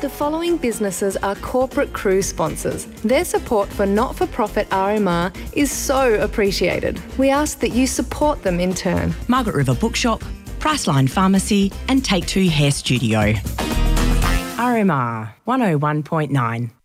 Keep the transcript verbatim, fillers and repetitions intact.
The following businesses are corporate cruise sponsors. Their support for not-for-profit R M R is so appreciated. We ask that you support them in turn. Margaret River Bookshop, Priceline Pharmacy and Take Two Hair Studio. R M R one oh one point nine.